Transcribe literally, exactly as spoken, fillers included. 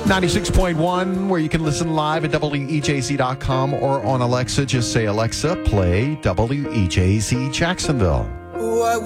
ninety-six point one, where you can listen live at W E J Z dot com or on Alexa. Just say, Alexa, play W E J Z Jacksonville. What